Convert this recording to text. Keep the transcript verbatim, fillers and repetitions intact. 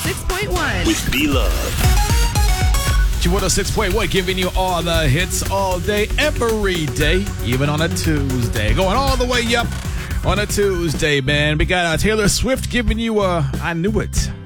six point one. With B-Love. one oh six point one, giving you all the hits all day, every day, even on a Tuesday. Going all the way up on a Tuesday, man. We got uh, Taylor Swift giving you a I Knew It.